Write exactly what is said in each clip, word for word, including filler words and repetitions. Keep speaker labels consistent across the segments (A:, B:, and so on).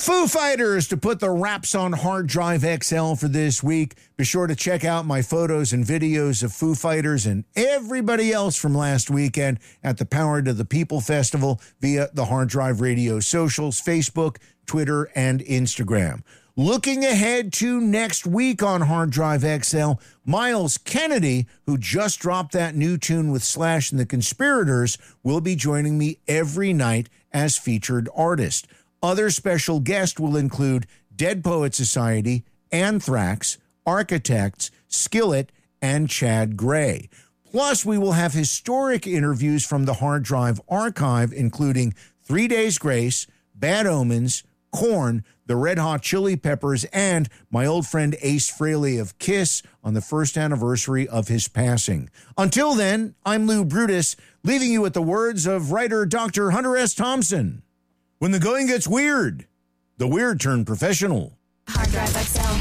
A: Foo Fighters to put the wraps on Hard Drive X L for this week. Be sure to check out my photos and videos of Foo Fighters and everybody else from last weekend at the Power to the People Festival via the Hard Drive Radio socials, Facebook, Twitter, and Instagram. Looking ahead to next week on Hard Drive X L, Miles Kennedy, who just dropped that new tune with Slash and the Conspirators, will be joining me every night as featured artist. Other special guests will include Dead Poet Society, Anthrax, Architects, Skillet, and Chad Gray. Plus, we will have historic interviews from the Hard Drive archive, including Three Days Grace, Bad Omens, Korn, the Red Hot Chili Peppers, and my old friend Ace Frehley of Kiss on the first anniversary of his passing. Until then, I'm Lou Brutus, leaving you with the words of writer Doctor Hunter S. Thompson. When the going gets weird, the weird turn professional.
B: Hard Drive X L.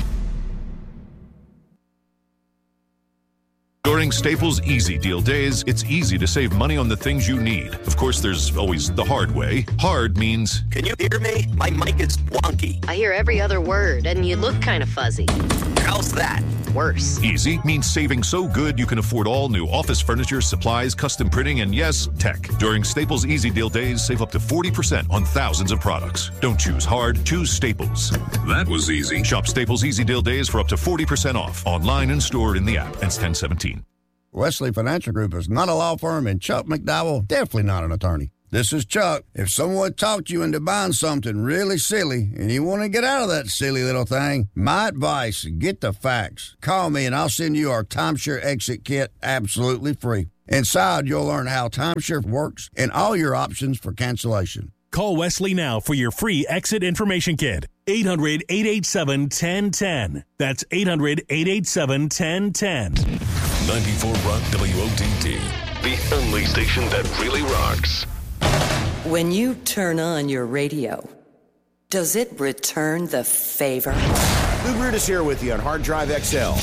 C: During Staples Easy Deal Days, it's easy to save money on the things you need. Of course, there's always the hard way. Hard means...
D: Can you hear me? My mic is wonky.
E: I hear every other word, and you look kind of fuzzy.
D: How's that?
E: Worse.
C: Easy means saving so good you can afford all new office furniture, supplies, custom printing, and yes, tech. During Staples Easy Deal Days, save up to forty percent on thousands of products. Don't choose hard, choose Staples. That was easy. Shop Staples Easy Deal Days for up to forty percent off, online and stored in the app. Ends ten seventeen.
F: Wesley Financial Group is not a law firm, and Chuck McDowell, definitely not an attorney. This is Chuck. If someone talked you into buying something really silly and you want to get out of that silly little thing, my advice, get the facts. Call me and I'll send you our timeshare exit kit absolutely free. Inside, you'll learn how timeshare works and all your options for cancellation.
G: Call Wesley now for your free exit information kit. eight hundred, eight eight seven, one zero one zero. That's eight hundred, eight eight seven, one zero one zero.
H: ninety-four Rock W O T D, the only station that really rocks.
I: When you turn on your radio, does it return the favor?
A: Lou Brutus here with you on Hard Drive X L.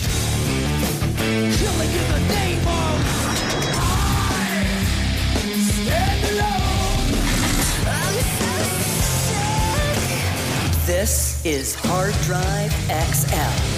I: This is Hard Drive X L.